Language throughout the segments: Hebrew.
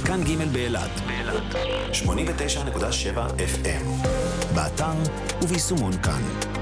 כאן ג' באילת 89.7 FM באתר וביישומון כאן.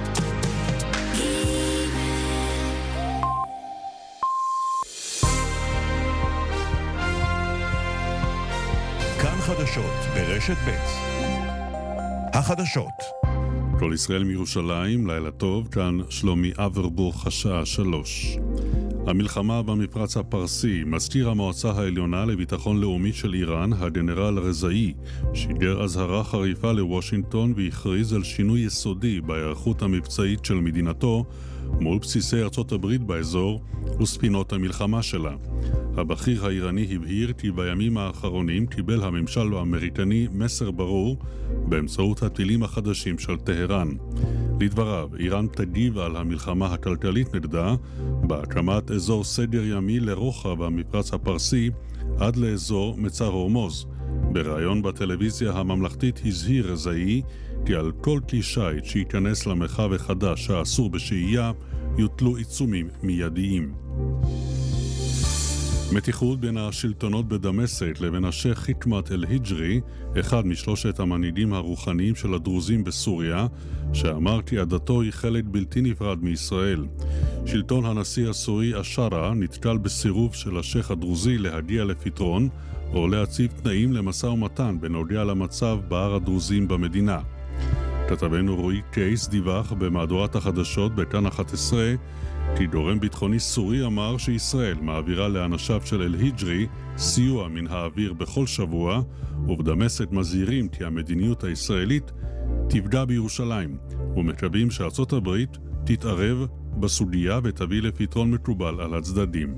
כאן חדשות ברשת ב'. החדשות. כל ישראל מירושלים, לילה טוב, כאן שלומי אברבוך, השעה 3. המלחמה במפרץ הפרסי. מזכיר המועצה העליונה לביטחון לאומי של איראן, הגנרל רזאי, שיגר אזהרה חריפה לוושינגטון והכריז על שינוי יסודי בהיערכות המבצעית של מדינתו מול בסיסי ארצות הברית באזור וספינות המלחמה שלה. הבכיר האיראני הבהיר כי בימים האחרונים קיבל הממשל האמריקני מסר ברור באמצעות הטילים החדשים של טהרן. לדבריו, איראן תגיב על המלחמה הכלכלית נגדה בהקמת אזור סדר ימי לרוחב המפרץ הפרסי עד לאזור מצר הורמוז. בריאיון בטלוויזיה הממלכתית הזהיר רזאי כי על כל כלי שיט שייכנס למרחב החדש האסור בשהייה יוטלו עיצומים מיידיים. מתיחות בין השלטונות בדמשק לבין השייח חכמת אל-היג'רי, אחד משלושת המנהיגים הרוחניים של הדרוזים בסוריה, שאמר כי עדתו היא חלק בלתי נפרד מישראל. שלטון הנשיא הסורי אשרה נתקל בסירוב של השייח הדרוזי להגיע לפתרון או להציב תנאים למשא ומתן בנוגע למצב בהר הדרוזים במדינה. כתבנו רועי קייס דיווח במהדורת החדשות בכאן 11 כי גורם ביטחוני סורי אמר שישראל מעבירה לאנשיו של אל-היג'רי סיוע מן האוויר בכל שבוע, ובדמשק מזהירים כי המדיניות הישראלית תפגע בירושלים, ומקווים שארצות הברית תתערב בסוגיה ותביא לפתרון מקובל על הצדדים.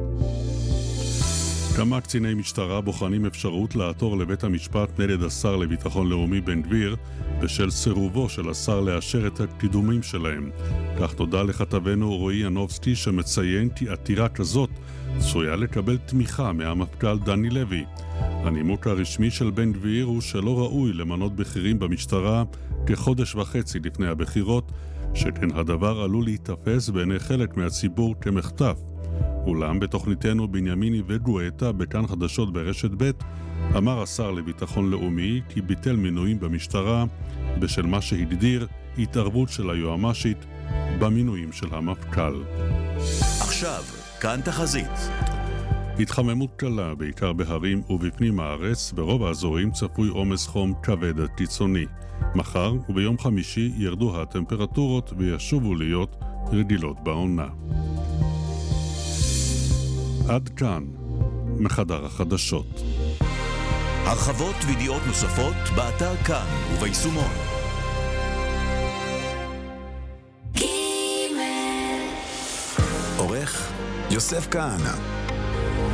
כמה קציני משטרה בוחנים אפשרות לעתור לבית המשפט נגד השר לביטחון לאומי בן גביר בשל סירובו של השר לאשר את הקידומים שלהם. כך תודה לכתבנו רועי ינובסקי שמציין כי עתירה כזאת צפויה לקבל תמיכה מהמפכ"ל דני לוי. הנימוק הרשמי של בן גביר הוא שלא ראוי למנות בכירים במשטרה כחודש וחצי לפני הבחירות, שכן הדבר עלול להתאפס בעיני חלק מהציבור כמחטף. אולם בתוכניתנו בנימיני וגואטה בכאן חדשות ברשת ב' אמר השר לביטחון לאומי כי ביטל מינויים במשטרה בשל מה שהגדיר התערבות של היועמ"שית במינויים של המפכ"ל. עכשיו, כאן תחזית. התחממות קלה בעיקר בהרים ובפנים הארץ, ברוב האזורים צפוי עומס חום כבד קיצוני. מחר וביום חמישי ירדו הטמפרטורות וישובו להיות רגילות בעונה. עד כאן מחדר החדשות. הרחבות וידיעות נוספות באתר כאן וביישומון. עורך יוסף כהנא.